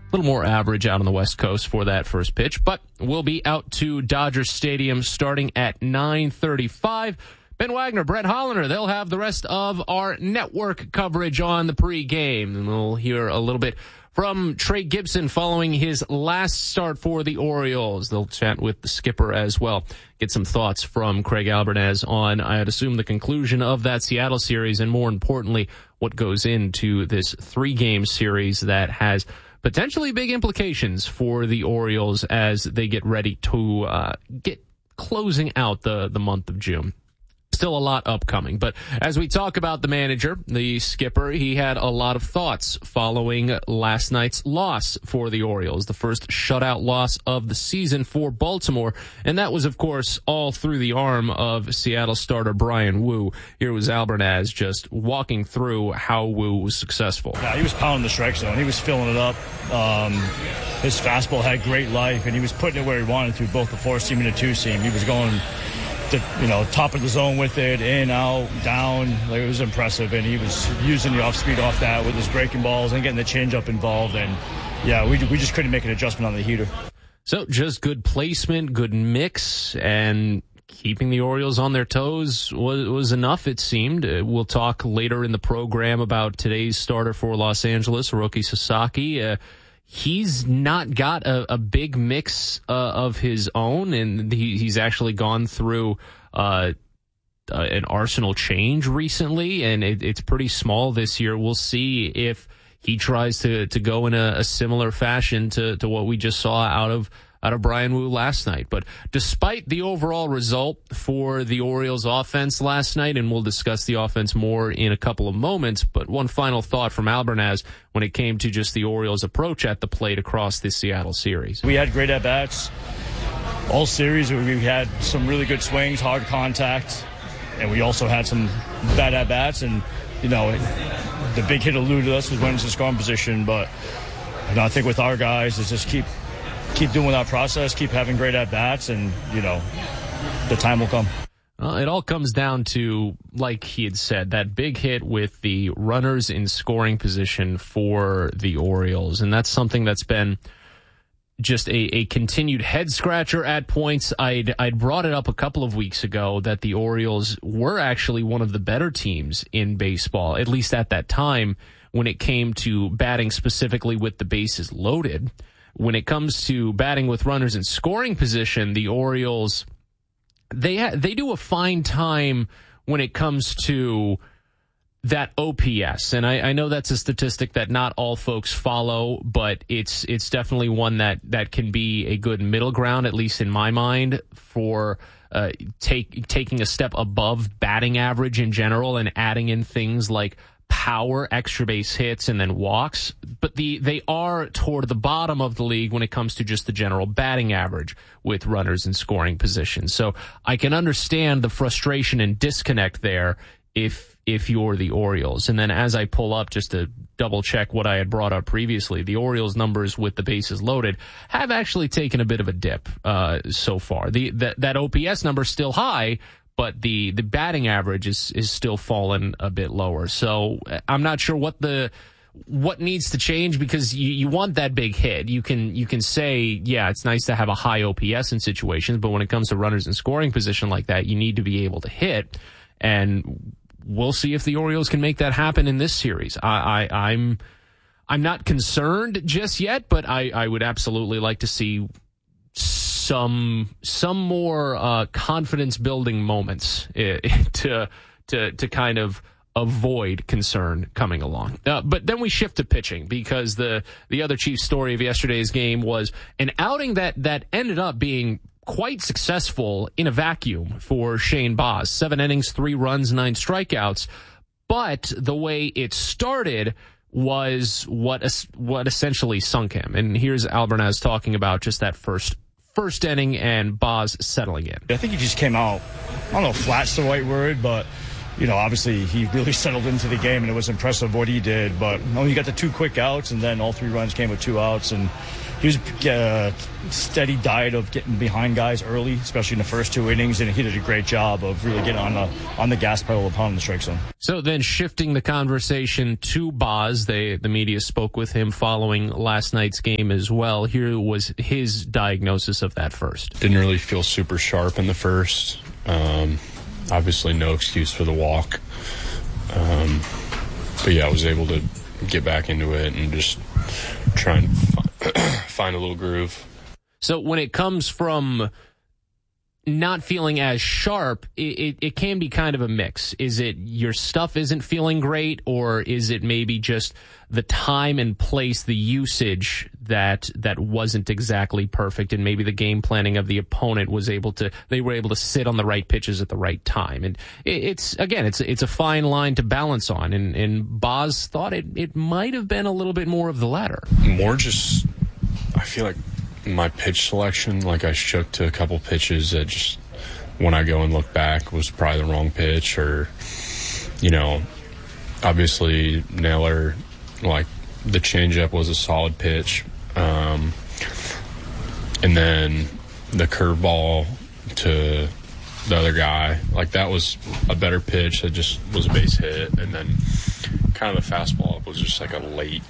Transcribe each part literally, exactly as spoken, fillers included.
little more average out on the West Coast for that first pitch, but we'll be out to Dodger Stadium starting at nine thirty-five. Ben Wagner, Brett Hollander, they'll have the rest of our network coverage on the pregame. And we'll hear a little bit from Trey Gibson following his last start for the Orioles. They'll chat with the skipper as well. Get some thoughts from Craig Albernaz on, I'd assume, the conclusion of that Seattle series, and more importantly, what goes into this three-game series that has potentially big implications for the Orioles as they get ready to uh, get closing out the, the month of June. Still a lot upcoming. But as we talk about the manager, the skipper, he had a lot of thoughts following last night's loss for the Orioles, the first shutout loss of the season for Baltimore. And that was, of course, all through the arm of Seattle starter Bryan Woo. Here was Albernaz just walking through how Woo was successful. Yeah, he was pounding the strike zone. He was filling it up. Um, his fastball had great life, and he was putting it where he wanted to, both the four-seam and the two-seam. He was going the, you know, top of the zone with it, in, out, down. Like, it was impressive, and he was using the off-speed off that with his breaking balls and getting the changeup involved. And, yeah, we we just couldn't make an adjustment on the heater. So just good placement, good mix, and keeping the Orioles on their toes was, was enough, it seemed. Uh, we'll talk later in the program about today's starter for Los Angeles, Hiroki Sasaki. Uh, He's not got a, a big mix uh, of his own, and he, he's actually gone through uh, uh, an arsenal change recently, and it, it's pretty small this year. We'll see if he tries to, to go in a, a similar fashion to, to what we just saw out of out of Bryan Woo last night. But despite the overall result for the Orioles offense last night, and we'll discuss the offense more in a couple of moments, but one final thought from Albernaz when it came to just the Orioles' approach at the plate across this Seattle series. We had great at-bats all series. We had some really good swings, hard contact, and we also had some bad at-bats. And, you know, the big hit eluded us was when it's in scoring position. But, you know, I think with our guys is just keep keep doing that process, keep having great at-bats, and, you know, the time will come. Well, it all comes down to, like he had said, that big hit with the runners in scoring position for the Orioles. And that's something that's been just a, a continued head-scratcher at points. I'd, I'd brought it up a couple of weeks ago that the Orioles were actually one of the better teams in baseball, at least at that time, when it came to batting specifically with the bases loaded. When it comes to batting with runners in scoring position, the Orioles, they ha- they do a fine time when it comes to that O P S. And I, I know that's a statistic that not all folks follow, but it's it's definitely one that, that can be a good middle ground, at least in my mind, for uh, take, taking a step above batting average in general and adding in things like power, extra base hits, and then walks. But the they are toward the bottom of the league when it comes to just the general batting average with runners in scoring position. So I can understand the frustration and disconnect there if if you're the Orioles. And then as I pull up just to double check what I had brought up previously, the Orioles numbers with the bases loaded have actually taken a bit of a dip uh, so far. The that, that O P S number is still high, but the, the batting average is, is still fallen a bit lower. So I'm not sure what the what needs to change, because you, you want that big hit. You can you can say, yeah, it's nice to have a high O P S in situations, but when it comes to runners in scoring position like that, you need to be able to hit. And we'll see if the Orioles can make that happen in this series. I, I I'm I'm not concerned just yet, but I, I would absolutely like to see some some more uh, confidence building moments uh, to to to kind of avoid concern coming along. Uh, but then we shift to pitching, because the the other chief story of yesterday's game was an outing that that ended up being quite successful in a vacuum for Shane Baz. Seven innings, three runs, nine strikeouts. But the way it started was what what essentially sunk him. And here's Albernaz talking about just that first first inning and Baz settling in. I think he just came out, I don't know if flat's the right word, but, you know, obviously he really settled into the game, and it was impressive what he did. But, you know, he got the two quick outs, and then all three runs came with two outs. And, he was uh, steady diet of getting behind guys early, especially in the first two innings, and he did a great job of really getting on the on the gas pedal upon the strike zone. So then shifting the conversation to Boz, they, the media spoke with him following last night's game as well. Here was his diagnosis of that first. Didn't really feel super sharp in the first. Um, obviously no excuse for the walk. Um, but yeah, I was able to get back into it and just try and find a little groove. So when it comes from not feeling as sharp, it, it, it can be kind of a mix. Is it your stuff isn't feeling great, or is it maybe just the time and place, the usage that that wasn't exactly perfect, and maybe the game planning of the opponent was able to, they were able to sit on the right pitches at the right time? And it, it's, again, it's it's a fine line to balance on, and, and Boz thought it, it might have been a little bit more of the latter. More just, I feel like my pitch selection, like I shook to a couple pitches that just, when I go and look back, was probably the wrong pitch. Or, you know, obviously Naylor, like the changeup was a solid pitch. Um, and then the curveball to the other guy, like that was a better pitch that just was a base hit. And then kind of the fastball was just like a late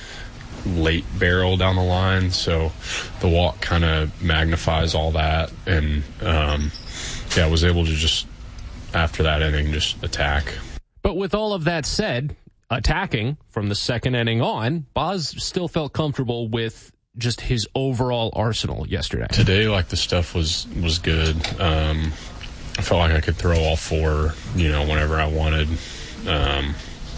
late barrel down the line, so the walk kind of magnifies all that. And um yeah, I was able to just, after that inning, just attack. But with all of that said, attacking from the second inning on, Boz still felt comfortable with just his overall arsenal yesterday. Today, like, the stuff was was good. um I felt like I could throw all four, you know, whenever I wanted. um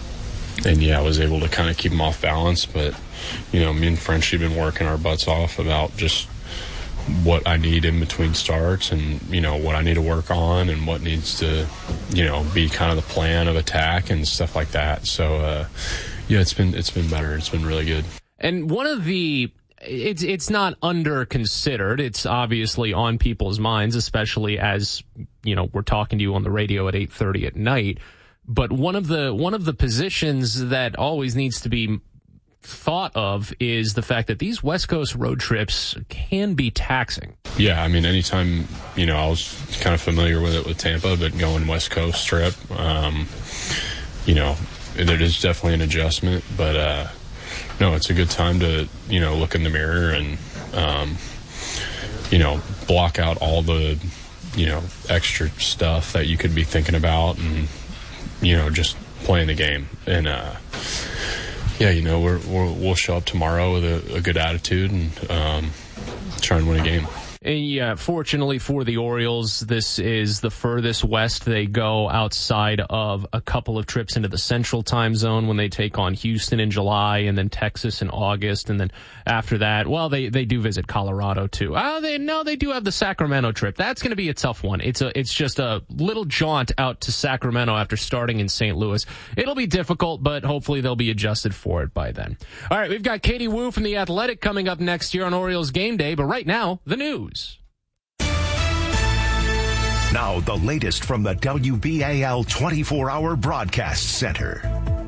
and yeah, I was able to kind of keep them off balance. But you know, me and French have been working our butts off about just what I need in between starts, and, you know, what I need to work on, and what needs to, you know, be kind of the plan of attack and stuff like that. So, uh, yeah, it's been, it's been better. It's been really good. And one of the, it's, it's not under considered. It's obviously on people's minds, especially as, you know, we're talking to you on the radio at eight thirty at night. But one of the, one of the positions that always needs to be thought of is the fact that these West Coast road trips can be taxing. Yeah, I mean, anytime, you know, I was kind of familiar with it with Tampa, but going West Coast trip, um, you know, it is definitely an adjustment. But, uh, no, it's a good time to, you know, look in the mirror and, um, you know, block out all the, you know, extra stuff that you could be thinking about, and, you know, just playing the game. And, uh, yeah, you know, we're, we're, we'll show up tomorrow with a, a good attitude and um, try and win a game. And yeah, fortunately for the Orioles, this is the furthest west they go outside of a couple of trips into the Central Time Zone when they take on Houston in July, and then Texas in August, and then after that, well, they, they do visit Colorado too. Oh, they no, they do have the Sacramento trip. That's going to be a tough one. It's a it's just a little jaunt out to Sacramento after starting in Saint Louis. It'll be difficult, but hopefully they'll be adjusted for it by then. All right, we've got Katie Woo from The Athletic coming up next year on Orioles Game Day, but right now, the news. Now, the latest from the W B A L twenty-four hour Broadcast Center.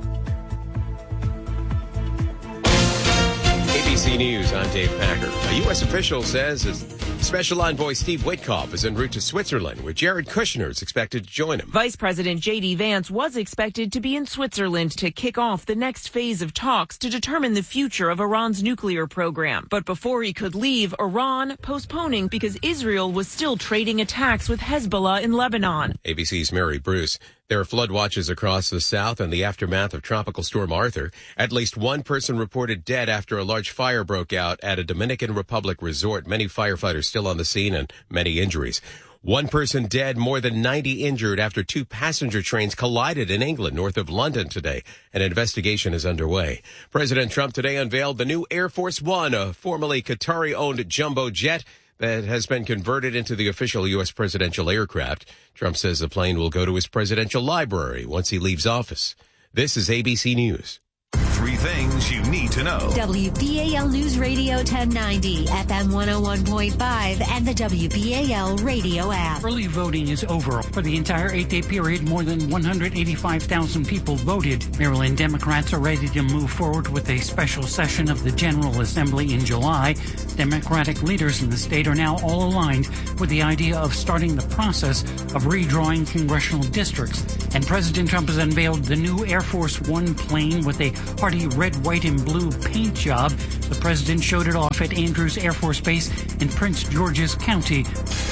A B C News, I'm Dave Packer. A U S official says his Special Envoy Steve Witkoff is en route to Switzerland, where Jared Kushner is expected to join him. Vice President J D. Vance was expected to be in Switzerland to kick off the next phase of talks to determine the future of Iran's nuclear program. But before he could leave, Iran postponing because Israel was still trading attacks with Hezbollah in Lebanon. A B C's Mary Bruce. There are flood watches across the south in the aftermath of Tropical Storm Arthur. At least one person reported dead after a large fire broke out at a Dominican Republic resort. Many firefighters still on the scene and many injuries. One person dead, more than ninety injured after two passenger trains collided in England north of London today. An investigation is underway. President Trump today unveiled the new Air Force One, a formerly Qatari-owned jumbo jet that has been converted into the official U S presidential aircraft. Trump says the plane will go to his presidential library once he leaves office. This is A B C News. three things you need to know. W B A L News Radio ten ninety, F M one oh one point five, and the W B A L radio app. Early voting is over. For the entire eight-day period, more than one hundred eighty-five thousand people voted. Maryland Democrats are ready to move forward with a special session of the General Assembly in July. Democratic leaders in the state are now all aligned with the idea of starting the process of redrawing congressional districts. And President Trump has unveiled the new Air Force One plane with a hearty red, white, and blue paint job. The president showed it off at Andrews Air Force Base in Prince George's County.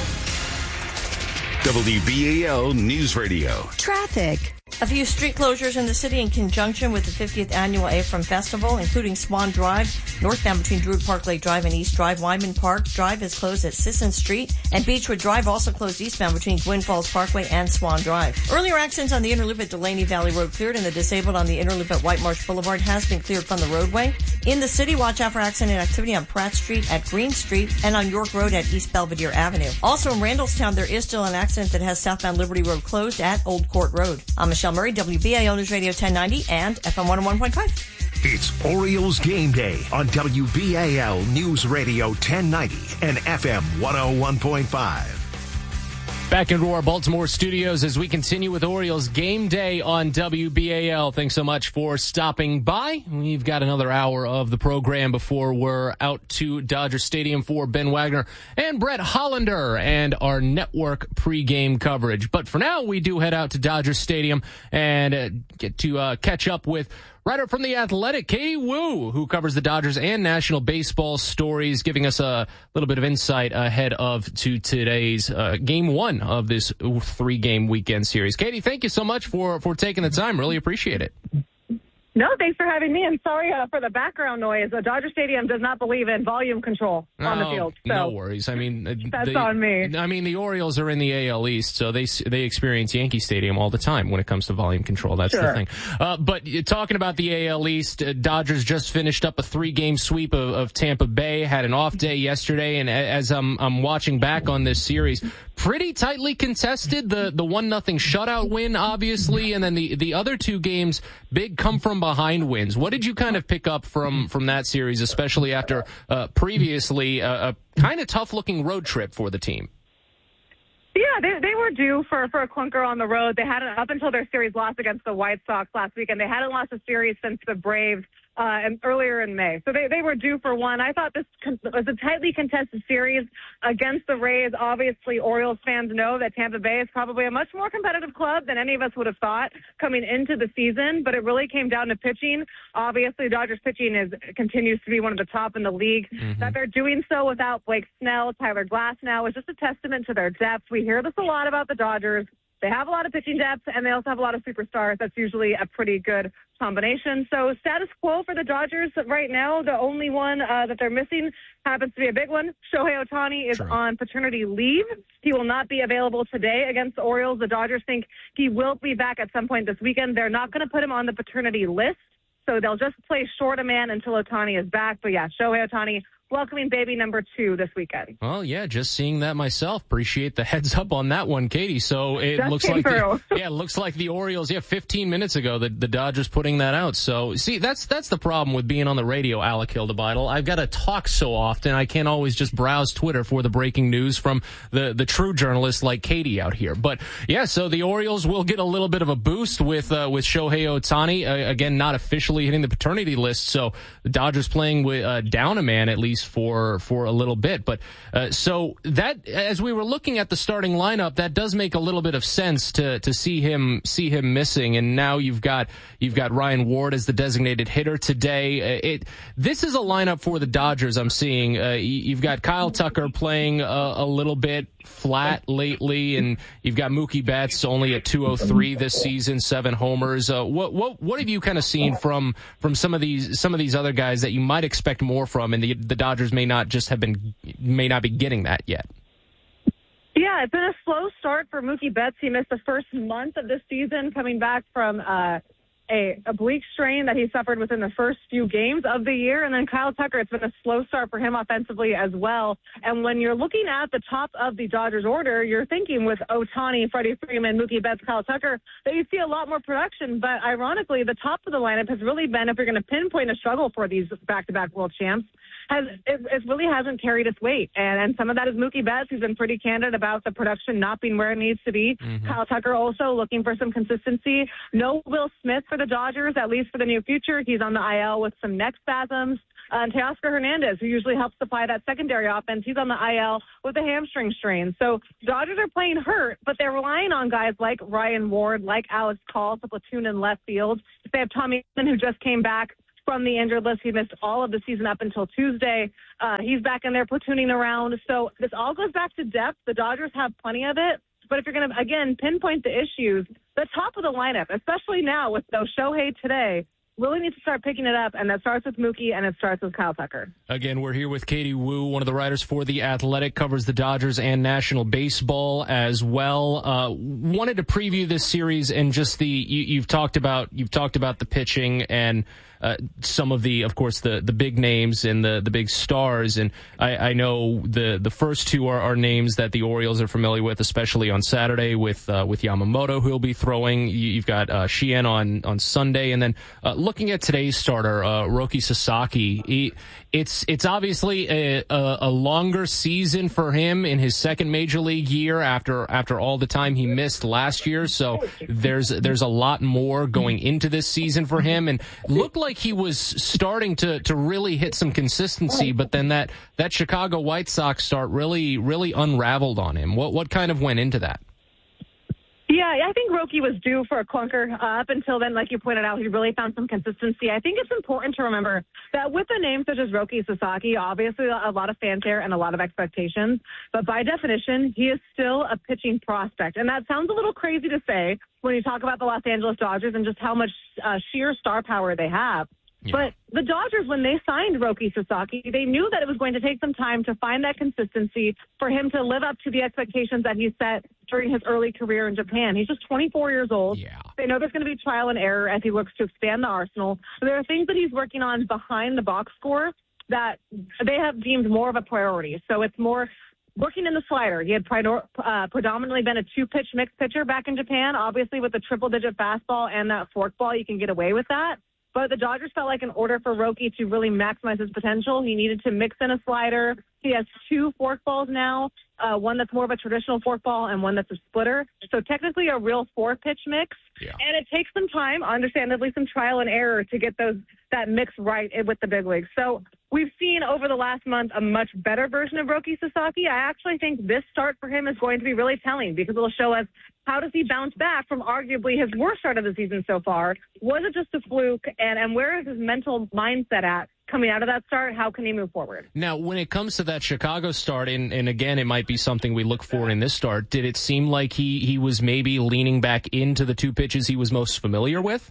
W B A L News Radio. Traffic. A few street closures in the city in conjunction with the fiftieth Annual A F R M Festival, including Swan Drive, northbound between Druid Park Lake Drive and East Drive. Wyman Park Drive is closed at Sisson Street, and Beechwood Drive also closed eastbound between Gwynn Falls Parkway and Swan Drive. Earlier accidents on the inner loop at Delaney Valley Road cleared, and the disabled on the inner loop at White Marsh Boulevard has been cleared from the roadway. In the city, watch out for accident activity on Pratt Street at Green Street and on York Road at East Belvedere Avenue. Also in Randallstown, there is still an accident that has southbound Liberty Road closed at Old Court Road. I'm Michelle Murray, W B A L News Radio ten ninety and F M one oh one point five. It's Orioles Game Day on W B A L News Radio ten ninety and F M one oh one point five. Back into our Baltimore studios as we continue with Orioles Game Day on W B A L. Thanks so much for stopping by. We've got another hour of the program before we're out to Dodger Stadium for Ben Wagner and Brett Hollander and our network pregame coverage. But for now, we do head out to Dodger Stadium and uh, get to uh, catch up with writer from The Athletic, Katie Woo, who covers the Dodgers and National Baseball stories, giving us a little bit of insight ahead of to today's uh, game one of this three-game weekend series. Katie, thank you so much for, for taking the time. Really appreciate it. No, thanks for having me. And sorry uh, for the background noise. Uh, Dodger Stadium does not believe in volume control on oh, the field. So no worries. I mean, that's the, on me. I mean, the Orioles are in the A L East, so they they experience Yankee Stadium all the time when it comes to volume control. That's sure. the thing. Uh, but talking about the A L East, uh, Dodgers just finished up a three-game sweep of, of Tampa Bay. Had an off day yesterday, and as I'm I'm watching back on this series, pretty tightly contested. The the one nothing shutout win, obviously, and then the the other two games, big come from behind wins. What did you kind of pick up from from that series, especially after uh, previously a, a kind of tough looking road trip for the team? Yeah, they they were due for, for a clunker on the road. They hadn't, up until their series loss against the White Sox last weekend, they hadn't lost a series since the Braves uh, and earlier in May. So they, they were due for one. I thought this con- was a tightly contested series against the Rays. Obviously, Orioles fans know that Tampa Bay is probably a much more competitive club than any of us would have thought coming into the season, but it really came down to pitching. Obviously, Dodgers pitching is continues to be one of the top in the league. Mm-hmm. That they're doing so without Blake Snell, Tyler Glasnow is just a testament to their depth. We hear this a lot about the Dodgers. They have a lot of pitching depth, and they also have a lot of superstars. That's usually a pretty good combination. So status quo for the Dodgers right now. The only one uh, that they're missing happens to be a big one. Shohei Ohtani is True. on paternity leave. He will not be available today against the Orioles. The Dodgers think he will be back at some point this weekend. They're not going to put him on the paternity list, so they'll just play short a man until Ohtani is back. But, yeah, Shohei Ohtani welcoming baby number two this weekend. Well, yeah, just seeing that myself. Appreciate the heads up on that one, Katie. So it just looks like the, yeah, it looks like the Orioles. Yeah, fifteen minutes ago, the, the Dodgers putting that out. So see, that's that's the problem with being on the radio, Alec Hildebeitel. I've got to talk so often, I can't always just browse Twitter for the breaking news from the the true journalists like Katie out here. But yeah, so the Orioles will get a little bit of a boost with uh, with Shohei Ohtani uh, again, not officially hitting the paternity list. So the Dodgers playing with uh, down a man at least for for a little bit. But uh, so that, as we were looking at the starting lineup, that does make a little bit of sense to to see him see him missing. And now you've got you've got Ryan Ward as the designated hitter today. It this is a lineup for the Dodgers. I'm seeing uh, you've got Kyle Tucker playing a, a little bit flat lately, and you've got Mookie Betts only at two oh three this season, seven homers. Uh, what what what have you kind of seen from from some of these some of these other guys that you might expect more from, and the the Dodgers may not just have been may not be getting that yet? Yeah, it's been a slow start for Mookie Betts. He missed the first month of this season coming back from uh a oblique strain that he suffered within the first few games of the year. And then Kyle Tucker, it's been a slow start for him offensively as well. And when you're looking at the top of the Dodgers order, you're thinking with Ohtani, Freddie Freeman, Mookie Betts, Kyle Tucker, that you see a lot more production. But ironically, the top of the lineup has really been, if you're going to pinpoint a struggle for these back-to-back world champs, has it, it really hasn't carried its weight. And, and some of that is Mookie Betts, who's been pretty candid about the production not being where it needs to be. Mm-hmm. Kyle Tucker also looking for some consistency. No Will Smith for the Dodgers, at least for the near future. He's on the I L with some neck spasms. Uh, and Teoscar Hernandez, who usually helps supply that secondary offense, he's on the I L with a hamstring strain. So Dodgers are playing hurt, but they're relying on guys like Ryan Ward, like Alex Call to platoon in left field. They have Tommy Edman, who just came back from the injured list. He missed all of the season up until Tuesday. Uh, he's back in there platooning around. So this all goes back to depth. The Dodgers have plenty of it. But if you're going to, again, pinpoint the issues, the top of the lineup, especially now with no Shohei today, really needs to start picking it up, and that starts with Mookie, and it starts with Kyle Tucker. Again, we're here with Katie Woo, one of the writers for The Athletic, covers the Dodgers and National Baseball as well. Uh, wanted to preview this series and just the you, you've talked about you've talked about the pitching and uh, some of the, of course, the, the big names and the, the big stars. And I, I know the the first two are, are names that the Orioles are familiar with, especially on Saturday with uh, with Yamamoto, who'll be throwing. You've got uh, Sheehan on on Sunday, and then uh, looking at today's starter, uh, Roki Sasaki. He, it's it's obviously a, a, a longer season for him in his second major league year after after all the time he missed last year. So there's there's a lot more going into this season for him, and looked like he was starting to to really hit some consistency, but then that that Chicago White Sox start really really unraveled on him. What what kind of went into that? Yeah, I think Roki was due for a clunker. Uh, up until then, like you pointed out, he really found some consistency. I think it's important to remember that with a name such as Roki Sasaki, obviously a lot of fanfare and a lot of expectations, but by definition, he is still a pitching prospect. And that sounds a little crazy to say when you talk about the Los Angeles Dodgers and just how much uh, sheer star power they have. Yeah. But the Dodgers, when they signed Roki Sasaki, they knew that it was going to take some time to find that consistency for him to live up to the expectations that he set during his early career in Japan. He's just twenty-four years old. Yeah. They know there's going to be trial and error as he looks to expand the arsenal. But there are things that he's working on behind the box score that they have deemed more of a priority. So it's more working in the slider. He had uh, predominantly been a two-pitch mixed pitcher back in Japan. Obviously, with the triple-digit fastball and that forkball, you can get away with that. But the Dodgers felt like in order for Roki to really maximize his potential, he needed to mix in a slider. He has two forkballs now, uh, one that's more of a traditional forkball and one that's a splitter. So technically a real four-pitch mix. Yeah. And it takes some time, understandably some trial and error to get those that mix right with the big leagues. So we've seen over the last month a much better version of Roki Sasaki. I actually think this start for him is going to be really telling because it'll show us how does he bounce back from arguably his worst start of the season so far. Was it just a fluke? And, and where is his mental mindset at coming out of that start? How can he move forward? Now, when it comes to that Chicago start, and, and again, it might be something we look for in this start, did it seem like he, he was maybe leaning back into the two pitches he was most familiar with?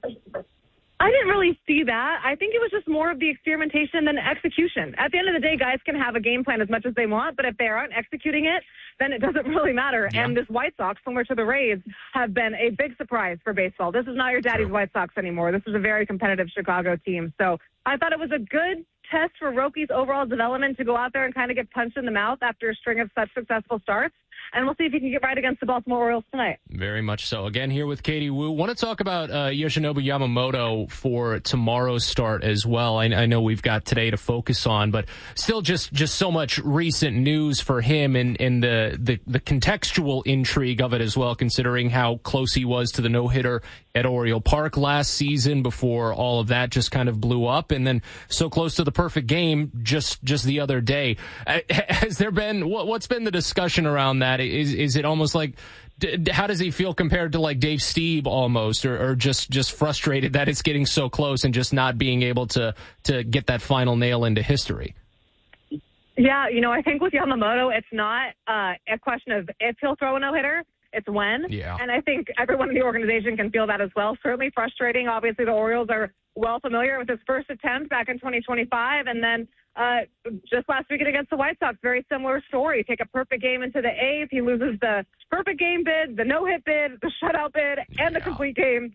I didn't really see that. I think it was just more of the experimentation than execution. At the end of the day, guys can have a game plan as much as they want, but if they aren't executing it, then it doesn't really matter. Yeah. And this White Sox, similar to the Rays, have been a big surprise for baseball. This is not your daddy's True. White Sox anymore. This is a very competitive Chicago team. So I thought it was a good test for Roki's overall development to go out there and kind of get punched in the mouth after a string of such successful starts. And we'll see if he can get right against the Baltimore Orioles tonight. Very much so. Again, here with Katie Woo. Want to talk about uh, Yoshinobu Yamamoto for tomorrow's start as well. I, I know we've got today to focus on, but still just, just so much recent news for him and, and the, the, the contextual intrigue of it as well, considering how close he was to the no-hitter at Oriole Park last season before all of that just kind of blew up, and then so close to the perfect game just just the other day. Has there been what, what's been the discussion around that? Is is it almost like d- how does he feel compared to like Dave Stieb almost, or, or just just frustrated that it's getting so close and just not being able to to get that final nail into history? Yeah, you know, I think with Yamamoto, it's not uh, a question of if he'll throw a no-hitter. It's when. Yeah. And I think everyone in the organization can feel that as well. Certainly frustrating. Obviously, the Orioles are well familiar with his first attempt back in twenty twenty-five. And then uh, just last weekend against the White Sox, very similar story. Take a perfect game into the eighth. He loses the perfect game bid, the no-hit bid, the shutout bid, and the complete game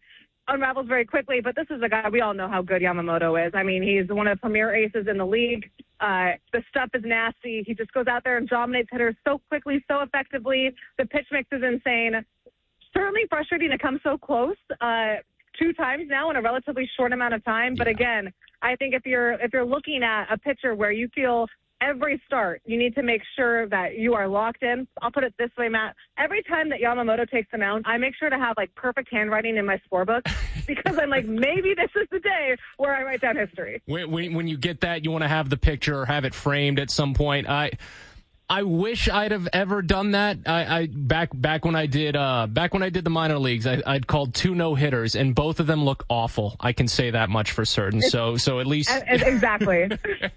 unravels very quickly, but this is a guy, we all know how good Yamamoto is. I mean, he's one of the premier aces in the league. Uh, the stuff is nasty. He just goes out there and dominates hitters so quickly, so effectively. The pitch mix is insane. Certainly frustrating to come so close uh, two times now in a relatively short amount of time. But again, I think if you're if you're looking at a pitcher where you feel every start, you need to make sure that you are locked in. I'll put it this way, Matt. Every time that Yamamoto takes the mound, I make sure to have, like, perfect handwriting in my scorebook because I'm like, maybe this is the day where I write down history. When, when, when you get that, you want to have the picture or have it framed at some point. I... I wish I'd have ever done that. I, I back back when I did uh, back when I did the minor leagues, I, I'd called two no hitters, and both of them look awful. I can say that much for certain. So so at least exactly.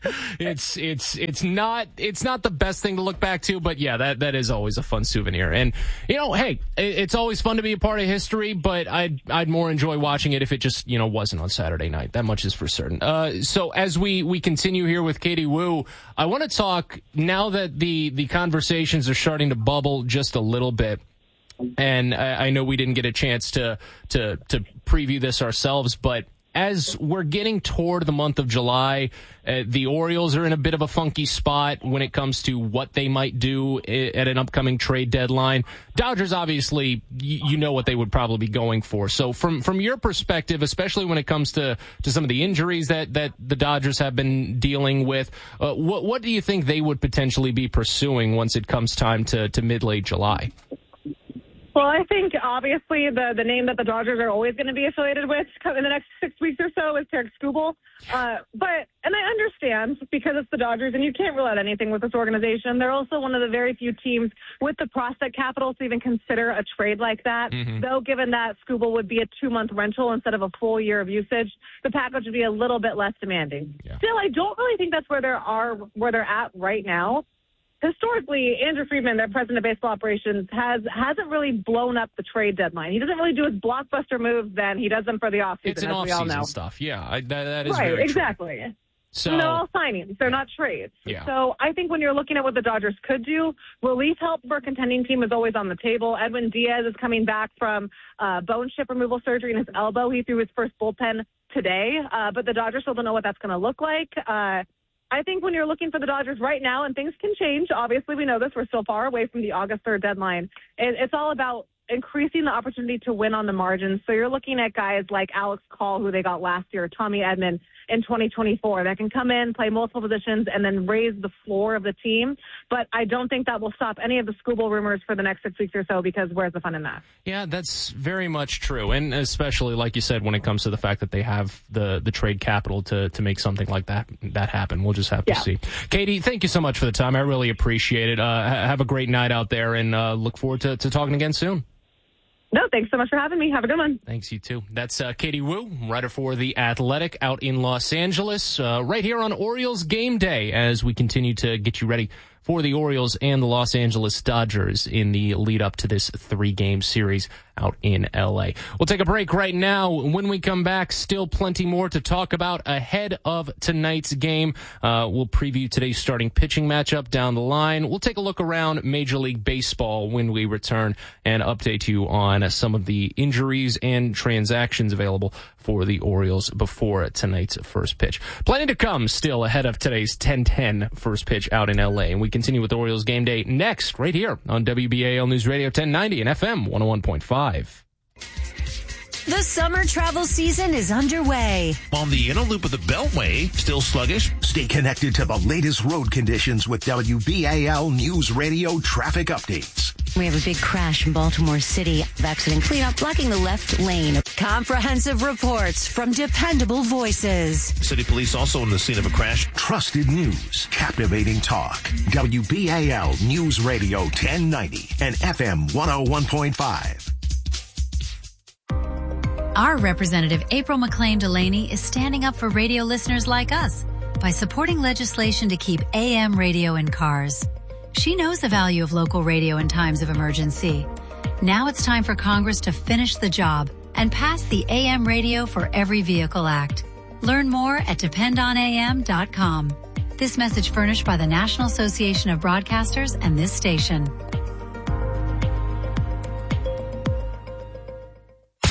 it's it's it's not it's not the best thing to look back to, but yeah, that that is always a fun souvenir. And you know, hey, it's always fun to be a part of history, but I'd I'd more enjoy watching it if it just you know wasn't on Saturday night. That much is for certain. Uh, so as we we continue here with Katie Woo, I want to talk now that the The conversations are starting to bubble just a little bit, and I, I know we didn't get a chance to to to preview this ourselves, but as we're getting toward the month of July, uh, the Orioles are in a bit of a funky spot when it comes to what they might do at an upcoming trade deadline. Dodgers, obviously, y- you know what they would probably be going for. So from from your perspective, especially when it comes to, to some of the injuries that, that the Dodgers have been dealing with, uh, what, what do you think they would potentially be pursuing once it comes time to, to mid-late July? Well, I think obviously the, the name that the Dodgers are always going to be affiliated with in the next six weeks or so is Tarik Skubal. Uh, but, and I understand because it's the Dodgers and you can't rule out anything with this organization. They're also one of the very few teams with the prospect capital to even consider a trade like that. Mm-hmm. Though given that Skubal would be a two-month rental instead of a full year of usage, the package would be a little bit less demanding. Yeah. Still, I don't really think that's where they are, where they're at right now. Historically, Andrew Friedman, their president of baseball operations, has, hasn't really blown up the trade deadline. He doesn't really do his blockbuster moves then. He does them for the offseason, it's an as we all know. Stuff, yeah. I, that, that is right, very exactly. True. So, and they're all signings. They're not trades. Yeah. So I think when you're looking at what the Dodgers could do, relief help for a contending team is always on the table. Edwin Diaz is coming back from uh, bone chip removal surgery in his elbow. He threw his first bullpen today, uh, but the Dodgers still don't know what that's going to look like. Uh, I think when you're looking for the Dodgers right now, and things can change, obviously we know this, we're still far away from the August third deadline. It, it's all about increasing the opportunity to win on the margins. So you're looking at guys like Alex Call, who they got last year, Tommy Edman in twenty twenty-four, that can come in, play multiple positions, and then raise the floor of the team. But I don't think that will stop any of the Skubal rumors for the next six weeks or so, because where's the fun in that? Yeah, that's very much true. And especially, like you said, when it comes to the fact that they have the, the trade capital to, to make something like that that happen. We'll just have to yeah. see. Katie, thank you so much for the time. I really appreciate it. Uh, have a great night out there, and uh, look forward to, to talking again soon. No, thanks so much for having me. Have a good one. Thanks, you too. That's uh, Katie Woo, writer for The Athletic out in Los Angeles, uh, right here on Orioles Game Day as we continue to get you ready for the Orioles and the Los Angeles Dodgers in the lead up to this three-game series out in L A. We'll take a break right now. When we come back, still plenty more to talk about ahead of tonight's game. Uh, we'll preview today's starting pitching matchup down the line. We'll take a look around Major League Baseball when we return and update you on some of the injuries and transactions available for the Orioles before tonight's first pitch. Plenty to come still ahead of today's ten ten first pitch out in L A. And we continue with Orioles Game Day next right here on W B A L News Radio ten ninety and F M one oh one point five. The summer travel season is underway. On the inner loop of the Beltway, still sluggish? Stay connected to the latest road conditions with W B A L News Radio traffic updates. We have a big crash in Baltimore City. Accident cleanup blocking the left lane. Comprehensive reports from dependable voices. City police also on the scene of a crash. Trusted news. Captivating talk. W B A L News Radio ten ninety and F M one oh one point five. Our representative, April McLean Delaney, is standing up for radio listeners like us by supporting legislation to keep A M radio in cars. She knows the value of local radio in times of emergency. Now it's time for Congress to finish the job and pass the A M Radio for Every Vehicle Act. Learn more at depend on A M dot com. This message furnished by the National Association of Broadcasters and this station.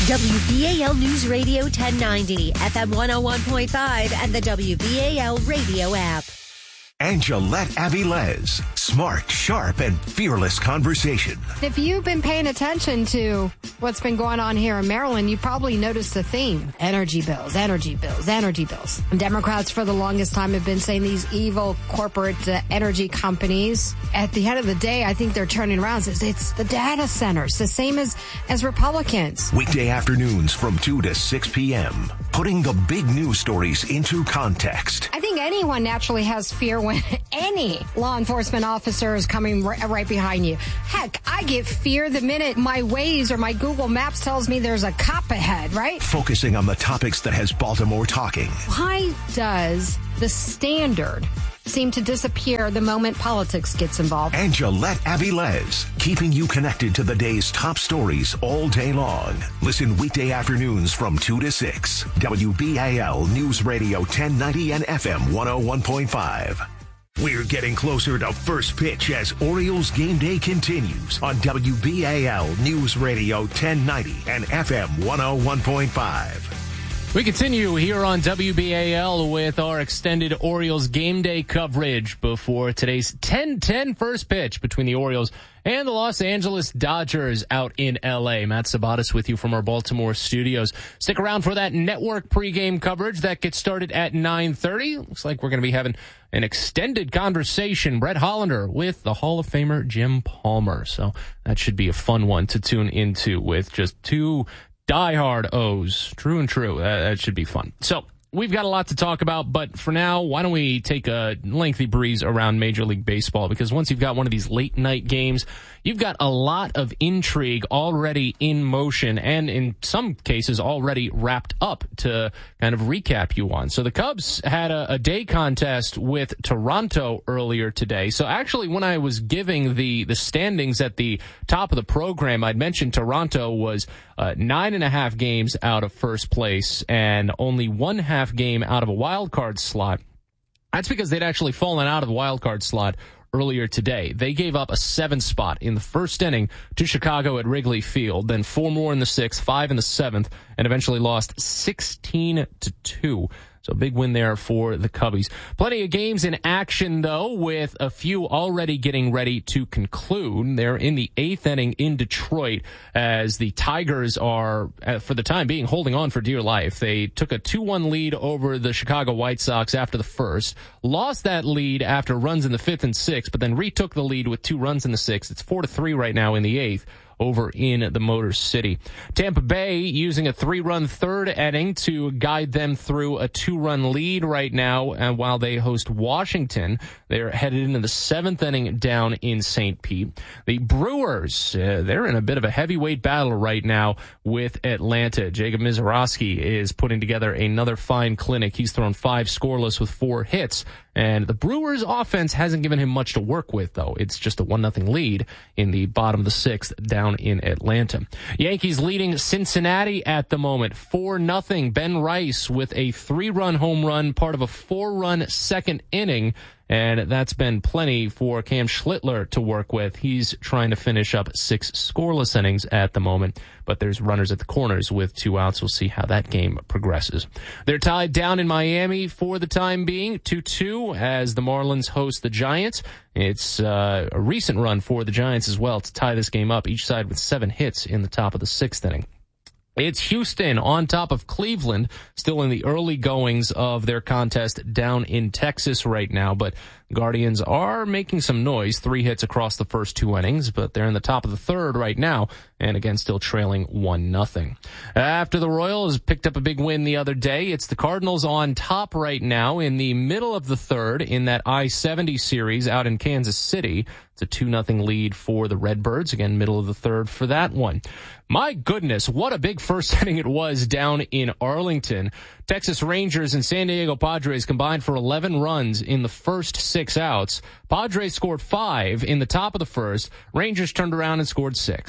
W B A L News Radio ten ninety, F M one oh one point five, and the W B A L radio app. Angelette Avilés. Smart, sharp, and fearless conversation. If you've been paying attention to what's been going on here in Maryland, you probably noticed a theme. Energy bills, energy bills, energy bills. And Democrats for the longest time have been saying these evil corporate uh, energy companies. At the end of the day, I think they're turning around and says it's the data centers, the same as, as Republicans. Weekday afternoons from two to six p.m. Putting the big news stories into context. I think anyone naturally has fear when any law enforcement officer is coming right, right behind you. Heck, I get fear the minute my Waze or my Google Maps tells me there's a cop ahead, right? Focusing on the topics that has Baltimore talking. Why does the standard seem to disappear the moment politics gets involved? Angelette Avilés, keeping you connected to the day's top stories all day long. Listen weekday afternoons from two to six. W B A L News Radio ten ninety and F M one oh one point five. We're getting closer to first pitch as Orioles game day continues on W B A L News Radio ten ninety and F M one oh one point five. We continue here on W B A L with our extended Orioles game day coverage before today's ten ten first pitch between the Orioles and the Los Angeles Dodgers out in L A. Matt Sabatis with you from our Baltimore studios. Stick around for that network pregame coverage that gets started at nine thirty. Looks like we're going to be having an extended conversation. Brett Hollander with the Hall of Famer Jim Palmer. So that should be a fun one to tune into with just two diehard O's. True and true. That, that should be fun. So we've got a lot to talk about, but for now, why don't we take a lengthy breeze around Major League Baseball? Because once you've got one of these late night games, you've got a lot of intrigue already in motion and in some cases already wrapped up to kind of recap you on. So the Cubs had a, a day contest with Toronto earlier today. So actually when I was giving the, the standings at the top of the program, I'd mentioned Toronto was uh, nine and a half games out of first place and only one half game out of a wild card slot. That's because they'd actually fallen out of the wild card slot earlier today. They gave up a seven spot in the first inning to Chicago at Wrigley Field, then four more in the sixth, five in the seventh, and eventually lost sixteen to two. So big win there for the Cubbies. Plenty of games in action, though, with a few already getting ready to conclude. They're in the eighth inning in Detroit as the Tigers are, for the time being, holding on for dear life. They took a two one lead over the Chicago White Sox after the first, lost that lead after runs in the fifth and sixth, but then retook the lead with two runs in the sixth. It's four to three right now in the eighth over in the Motor City. Tampa Bay using a three-run third inning to guide them through a two-run lead right now. And while they host Washington, they're headed into the seventh inning down in Saint Pete. The Brewers, uh, they're in a bit of a heavyweight battle right now with Atlanta. Jacob Mizorowski is putting together another fine clinic. He's thrown five scoreless with four hits. And the Brewers' offense hasn't given him much to work with, though. It's just a one nothing lead in the bottom of the sixth down in Atlanta. Yankees leading Cincinnati at the moment, four nothing. Ben Rice with a three-run home run, part of a four-run second inning. And that's been plenty for Cam Schlittler to work with. He's trying to finish up six scoreless innings at the moment, but there's runners at the corners with two outs. We'll see how that game progresses. They're tied down in Miami for the time being, two two, as the Marlins host the Giants. It's uh, a recent run for the Giants as well to tie this game up, each side with seven hits in the top of the sixth inning. It's Houston on top of Cleveland, still in the early goings of their contest down in Texas right now, but Guardians are making some noise. Three hits across the first two innings, but they're in the top of the third right now, and again, still trailing one nothing. After the Royals picked up a big win the other day, it's the Cardinals on top right now in the middle of the third in that I seventy series out in Kansas City. It's a two nothing lead for the Redbirds. Again, middle of the third for that one. My goodness, what a big first inning it was down in Arlington. Texas Rangers and San Diego Padres combined for eleven runs in the first six outs. Padres scored five in the top of the first. Rangers turned around and scored six.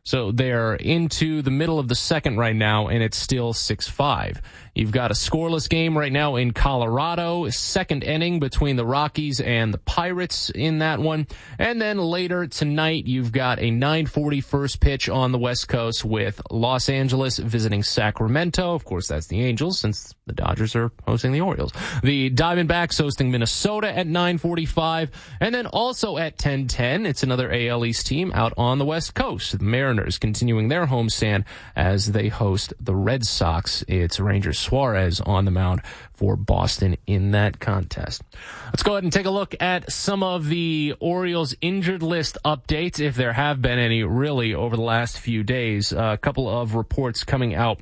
So they're into the middle of the second right now, and it's still six five. You've got a scoreless game right now in Colorado, second inning between the Rockies and the Pirates in that one. And then later tonight, you've got a nine forty first pitch on the West Coast with Los Angeles visiting Sacramento. Of course, that's the Angels, since the Dodgers are hosting the Orioles. The Diamondbacks hosting Minnesota at nine forty-five. And then also at ten ten, it's another A L East team out on the West Coast. The Mariners continuing their homestand as they host the Red Sox. It's Rangers Suarez on the mound for Boston in that contest. Let's go ahead and take a look at some of the Orioles injured list updates, if there have been any really over the last few days. Uh, a couple of reports coming out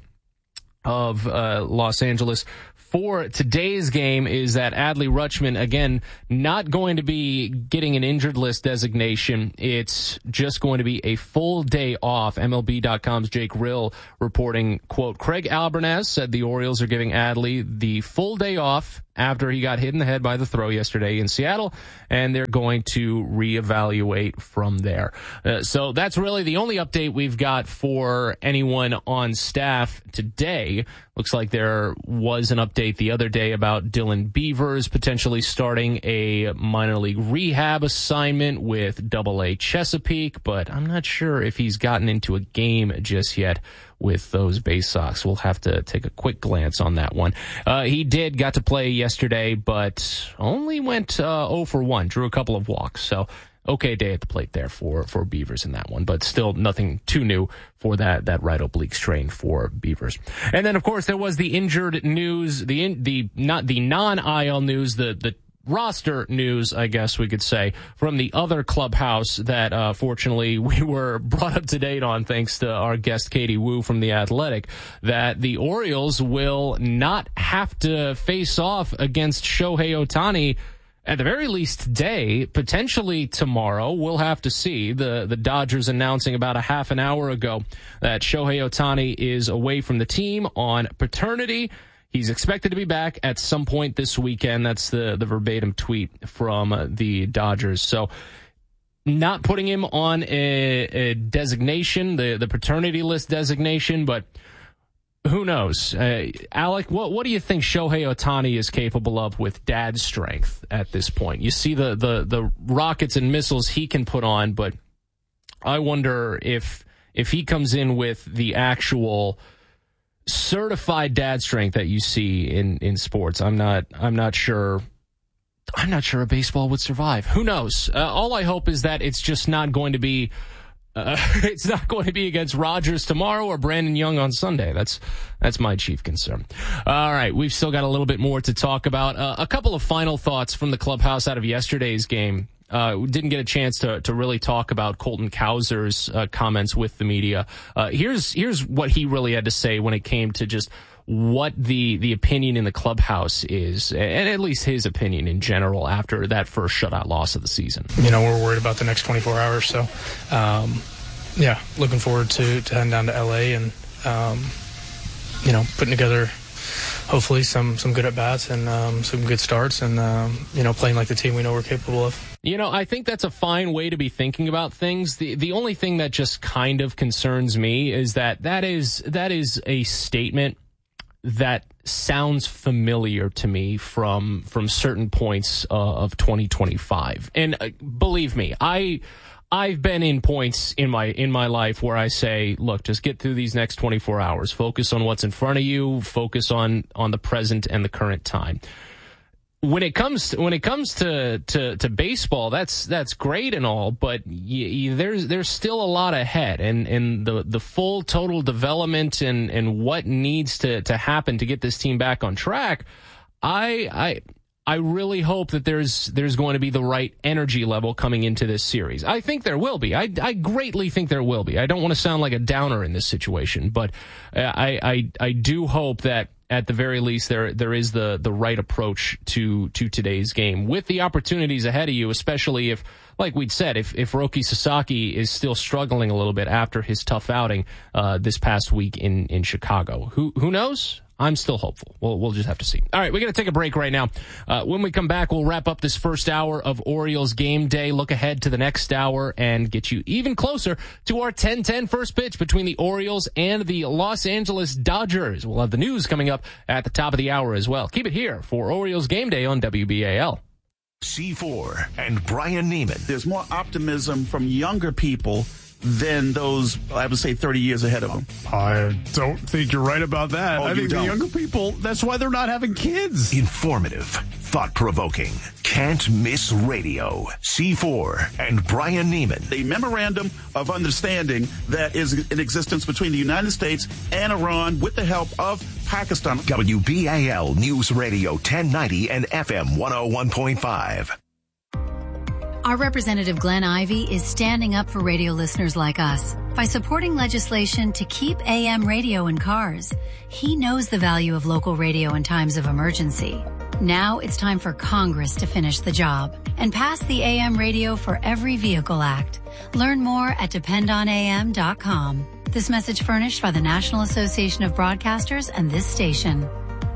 of uh, Los Angeles for today's game is that Adley Rutschman, again, not going to be getting an injured list designation. It's just going to be a full day off. M L B dot com's Jake Rill reporting, quote, Craig Albernaz said the Orioles are giving Adley the full day off after he got hit in the head by the throw yesterday in Seattle, and they're going to reevaluate from there. Uh, so that's really the only update we've got for anyone on staff today. Looks like there was an update the other day about Dylan Beavers potentially starting a minor league rehab assignment with Double A Chesapeake, but I'm not sure if he's gotten into a game just yet with those Bay Sox. We'll have to take a quick glance on that one. Uh, he did got to play yesterday, but only went uh, oh for one, drew a couple of walks. So okay day at the plate there for, for Beavers in that one, but still nothing too new for that, that right oblique strain for Beavers. And then, of course, there was the injured news, the, in, the, not the non-I L news, the, the, roster news, I guess we could say, from the other clubhouse that uh, fortunately we were brought up to date on thanks to our guest Katie Wu from The Athletic, that the Orioles will not have to face off against Shohei Ohtani at the very least today, potentially tomorrow. We'll have to see. The the Dodgers announcing about a half an hour ago that Shohei Ohtani is away from the team on paternity. He's expected to be back at some point this weekend. That's the, the verbatim tweet from uh, the Dodgers. So not putting him on a, a designation, the, the paternity list designation, but who knows? Uh, Alec, what what do you think Shohei Ohtani is capable of with dad's strength at this point? You see the, the, the rockets and missiles he can put on, but I wonder if if he comes in with the actual certified dad strength that you see in, in sports. I'm not, I'm not sure. I'm not sure a baseball would survive. Who knows? Uh, all I hope is that it's just not going to be, uh, it's not going to be against Rogers tomorrow or Brandon Young on Sunday. That's, that's my chief concern. All right. We've still got a little bit more to talk about. Uh, a couple of final thoughts from the clubhouse out of yesterday's game. Uh, we didn't get a chance to, to really talk about Colton Cowser's uh, comments with the media. Uh, here's, here's what he really had to say when it came to just what the, the opinion in the clubhouse is, and at least his opinion in general after that first shutout loss of the season. You know, we're worried about the next twenty-four hours. So, um, yeah, looking forward to, to heading down to L A and, um, you know, putting together hopefully some, some good at-bats and um, some good starts and, um, you know, playing like the team we know we're capable of. You know, I think that's a fine way to be thinking about things. The the only thing that just kind of concerns me is that that is that is a statement that sounds familiar to me from from certain points uh, of twenty twenty-five. And uh, believe me, I I've been in points in my in my life where I say, look, just get through these next twenty-four hours. Focus on what's in front of you. Focus on on the present and the current time. When it comes to, when it comes to, to, to baseball, that's that's great and all, but y- y- there's there's still a lot ahead, and, and the the full total development and, and what needs to, to happen to get this team back on track. I I I really hope that there's there's going to be the right energy level coming into this series. I think there will be. I I greatly think there will be. I don't want to sound like a downer in this situation, but I I I do hope that at the very least, there there is the, the right approach to to today's game with the opportunities ahead of you, especially if, like we'd said, if, if Roki Sasaki is still struggling a little bit after his tough outing uh, this past week in, in Chicago. Who who knows? I'm still hopeful. We'll, we'll just have to see. All right, we're going to take a break right now. Uh, when we come back, we'll wrap up this first hour of Orioles game day, look ahead to the next hour, and get you even closer to our ten ten first pitch between the Orioles and the Los Angeles Dodgers. We'll have the news coming up at the top of the hour as well. Keep it here for Orioles game day on W B A L. C four and Brian Neiman. There's more optimism from younger people than those, I would say, thirty years ahead of them. I don't think you're right about that. Oh, I you think don't? the younger people, that's why they're not having kids. Informative, thought-provoking, can't miss radio. C four and Brian Neiman. The memorandum of understanding that is in existence between the United States and Iran with the help of Pakistan. W B A L News Radio ten ninety and F M one oh one point five. Our Representative Glenn Ivey is standing up for radio listeners like us by supporting legislation to keep A M radio in cars. He knows the value of local radio in times of emergency. Now it's time for Congress to finish the job and pass the A M Radio for Every Vehicle Act. Learn more at depend on A M dot com. This message furnished by the National Association of Broadcasters and this station.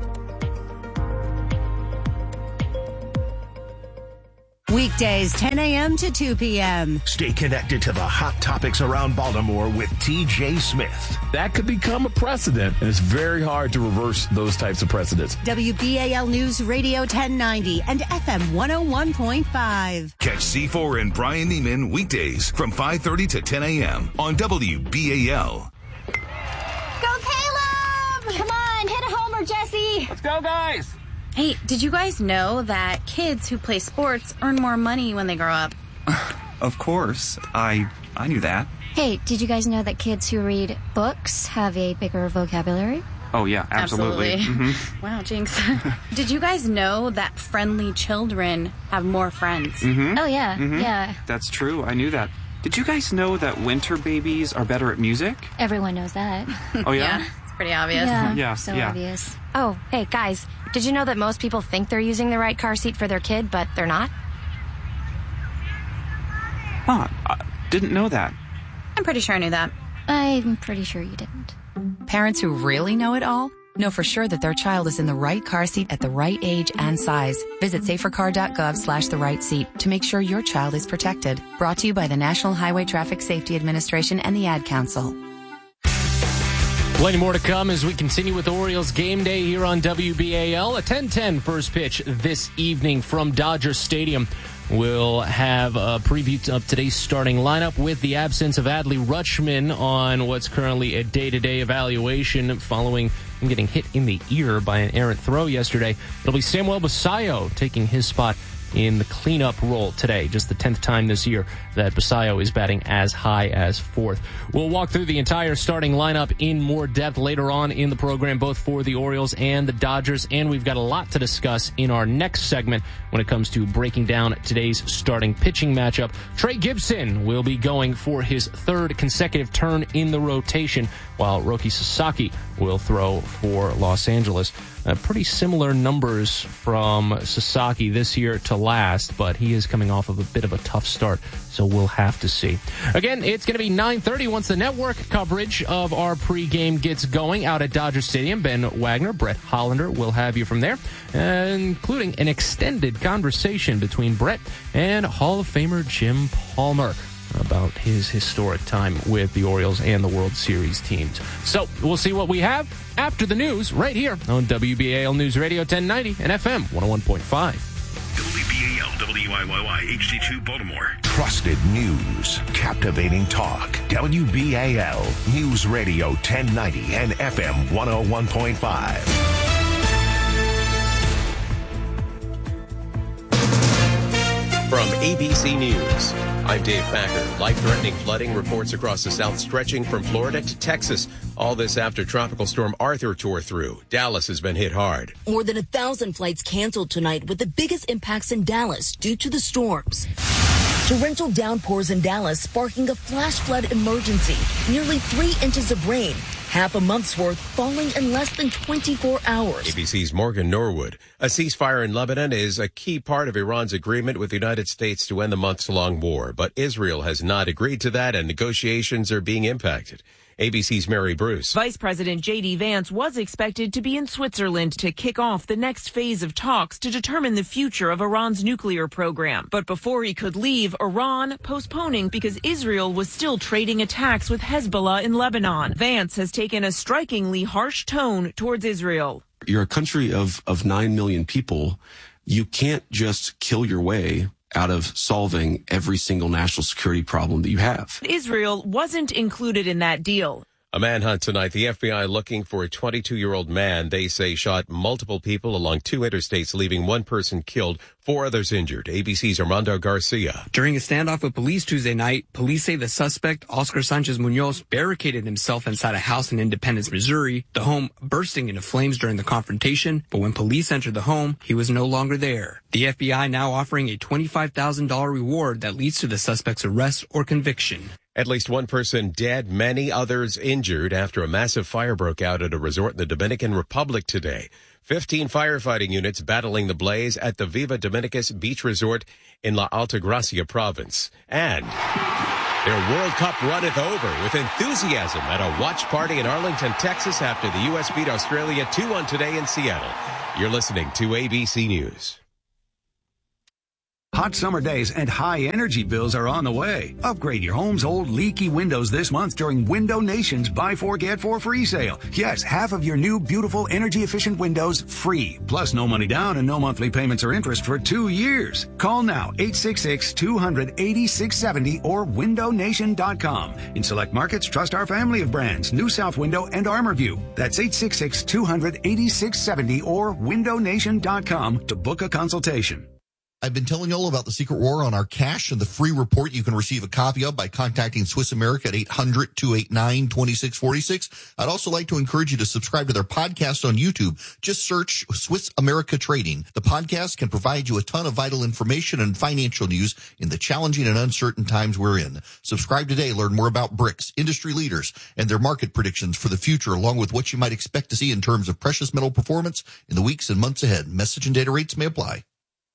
Weekdays, ten a.m. to two p.m. Stay connected to the hot topics around Baltimore with T J Smith. That could become a precedent, and it's very hard to reverse those types of precedents. W B A L News Radio ten ninety and F M one oh one point five. Catch C four and Brian Neiman weekdays from five thirty to ten a.m. on W B A L. Go Caleb! Come on, hit a homer, Jesse. Let's go, guys. Hey, did you guys know that kids who play sports earn more money when they grow up? Of course. I I knew that. Hey, did you guys know that kids who read books have a bigger vocabulary? Oh, yeah, absolutely. Absolutely. Mm-hmm. Wow, jinx. Did you guys know that friendly children have more friends? Mm-hmm. Oh, yeah, mm-hmm. yeah. That's true. I knew that. Did you guys know that winter babies are better at music? Everyone knows that. Oh, yeah? Yeah, it's pretty obvious. Yeah, yeah so yeah. obvious. Oh, hey, guys, did you know that most people think they're using the right car seat for their kid, but they're not? Huh, I didn't know that. I'm pretty sure I knew that. I'm pretty sure you didn't. Parents who really know it all know for sure that their child is in the right car seat at the right age and size. Visit safercar.gov slash the right seat to make sure your child is protected. Brought to you by the National Highway Traffic Safety Administration and the Ad Council. Plenty more to come as we continue with Orioles game day here on W B A L. A ten ten first pitch this evening from Dodger Stadium. We'll have a preview of today's starting lineup with the absence of Adley Rutschman on what's currently a day-to-day evaluation following him getting hit in the ear by an errant throw yesterday. It'll be Samuel Basallo taking his spot in the cleanup role today. Just the tenth time this year that Basallo is batting as high as fourth. We'll walk through the entire starting lineup in more depth later on in the program, both for the Orioles and the Dodgers, and we've got a lot to discuss in our next segment when it comes to breaking down today's starting pitching matchup. Trey Gibson will be going for his third consecutive turn in the rotation, while Roki Sasaki will throw for Los Angeles. Uh, pretty similar numbers from Sasaki this year to last, but he is coming off of a bit of a tough start, so we'll have to see. Again, it's going to be nine thirty once the network coverage of our pregame gets going out at Dodger Stadium. Ben Wagner, Brett Hollander will have you from there, uh, including an extended conversation between Brett and Hall of Famer Jim Palmer about his historic time with the Orioles and the World Series teams. So we'll see what we have after the news right here on W B A L News Radio ten ninety and F M one oh one point five. W B A L W I Y Y H D two Baltimore. Trusted news, captivating talk. W B A L News Radio ten ninety and F M one oh one point five. From A B C News, I'm Dave Packer. Life-threatening flooding reports across the South stretching from Florida to Texas. All this after Tropical Storm Arthur tore through. Dallas has been hit hard. More than a thousand flights canceled tonight, with the biggest impacts in Dallas due to the storms. Torrential downpours in Dallas sparking a flash flood emergency. Nearly three inches of rain. Half a month's worth falling in less than twenty-four hours. A B C's Morgan Norwood. A ceasefire in Lebanon is a key part of Iran's agreement with the United States to end the months-long war. But Israel has not agreed to that, and negotiations are being impacted. A B C's Mary Bruce. Vice President J D Vance was expected to be in Switzerland to kick off the next phase of talks to determine the future of Iran's nuclear program. But before he could leave, Iran postponing because Israel was still trading attacks with Hezbollah in Lebanon. Vance has taken a strikingly harsh tone towards Israel. You're a country of, of nine million people. You can't just kill your way out of solving every single national security problem that you have. Israel wasn't included in that deal. A manhunt tonight. The F B I looking for a twenty-two-year-old man they say shot multiple people along two interstates, leaving one person killed, four others injured. A B C's Armando Garcia. During a standoff with police Tuesday night, police say the suspect, Oscar Sanchez Munoz, barricaded himself inside a house in Independence, Missouri, the home bursting into flames during the confrontation. But when police entered the home, he was no longer there. The F B I now offering a twenty-five thousand dollars reward that leads to the suspect's arrest or conviction. At least one person dead, many others injured after a massive fire broke out at a resort in the Dominican Republic today. Fifteen firefighting units battling the blaze at the Viva Dominicus Beach Resort in La Altagracia province. And their World Cup runneth over with enthusiasm at a watch party in Arlington, Texas after the U S beat Australia two one today in Seattle. You're listening to A B C News. Hot summer days and high energy bills are on the way. Upgrade your home's old leaky windows this month during Window Nation's Buy Four, Get Four free sale. Yes, half of your new beautiful energy efficient windows free. Plus no money down and no monthly payments or interest for two years. Call now eight six six, two hundred, eighty-six seventy or window nation dot com. In select markets, trust our family of brands, New South Window and ArmorView. That's eight six six, two hundred, eighty-six seventy or window nation dot com to book a consultation. I've been telling you all about the Secret War on our cash and the free report you can receive a copy of by contacting Swiss America at eight hundred, two eight nine, two six four six. I'd also like to encourage you to subscribe to their podcast on YouTube. Just search Swiss America Trading. The podcast can provide you a ton of vital information and financial news in the challenging and uncertain times we're in. Subscribe today. Learn more about BRICS, industry leaders, and their market predictions for the future, along with what you might expect to see in terms of precious metal performance in the weeks and months ahead. Message and data rates may apply.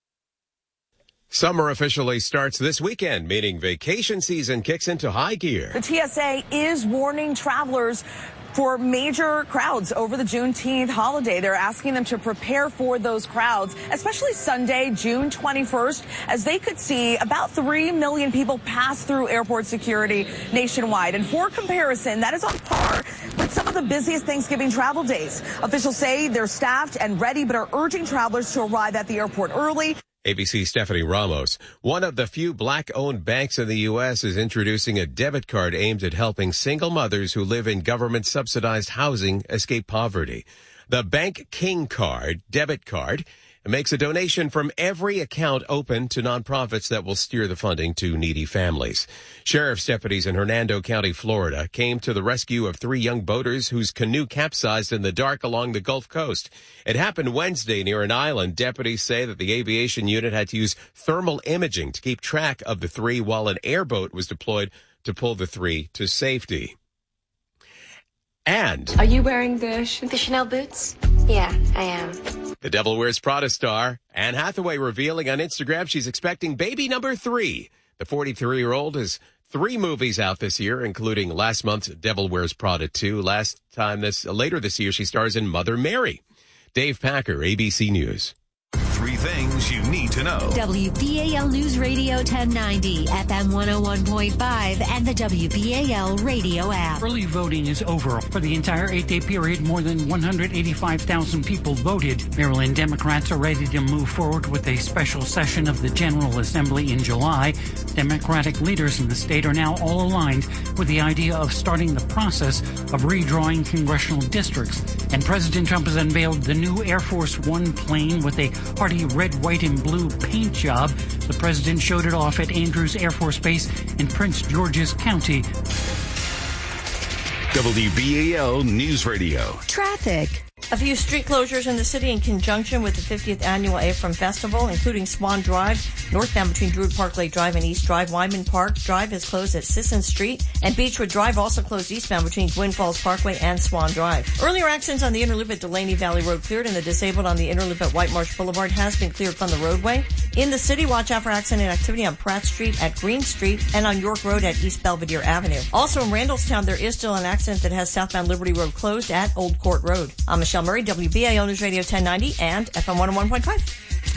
Summer officially starts this weekend, meaning vacation season kicks into high gear. The T S A is warning travelers for major crowds over the Juneteenth holiday. They're asking them to prepare for those crowds, especially Sunday, June twenty-first, as they could see about three million people pass through airport security nationwide. And for comparison, that is on par with some of the busiest Thanksgiving travel days. Officials say they're staffed and ready, but are urging travelers to arrive at the airport early. A B C's Stephanie Ramos. One of the few black-owned banks in the U S is introducing a debit card aimed at helping single mothers who live in government-subsidized housing escape poverty. The Bank King Card debit card makes a donation from every account open to nonprofits that will steer the funding to needy families. Sheriff's deputies in Hernando County, Florida, came to the rescue of three young boaters whose canoe capsized in the dark along the Gulf Coast. It happened Wednesday near an island. Deputies say that the aviation unit had to use thermal imaging to keep track of the three while an airboat was deployed to pull the three to safety. And are you wearing the, the Chanel boots? Yeah, I am. The Devil Wears Prada star, Anne Hathaway, revealing on Instagram she's expecting baby number three. The forty-three-year-old has three movies out this year, including last month's Devil Wears Prada two. Last time this, uh, later this year, she stars in Mother Mary. Dave Packer, A B C News. Three things you need to know. W B A L News Radio ten ninety, F M one oh one point five, and the W B A L radio app. Early voting is over. For the entire eight-day period, more than one hundred eighty-five thousand people voted. Maryland Democrats are ready to move forward with a special session of the General Assembly in July. Democratic leaders in the state are now all aligned with the idea of starting the process of redrawing congressional districts. And President Trump has unveiled the new Air Force One plane with a hearty red, white, and blue paint job. The president showed it off at Andrews Air Force Base in Prince George's County. W B A L News Radio. Traffic. A few street closures in the city in conjunction with the fiftieth annual A F R M Festival, including Swan Drive, Northbound between Druid Park Lake Drive and East Drive. Wyman Park Drive is closed at Sisson Street. And Beechwood Drive also closed eastbound between Gwynn Falls Parkway and Swan Drive. Earlier accidents on the inner loop at Delaney Valley Road cleared, and the disabled on the inner loop at White Marsh Boulevard has been cleared from the roadway. In the city, watch out for accident activity on Pratt Street at Green Street and on York Road at East Belvedere Avenue. Also in Randallstown, there is still an accident that has southbound Liberty Road closed at Old Court Road. I'm Michelle Murray, W B A L News Radio ten ninety and F M one oh one point five.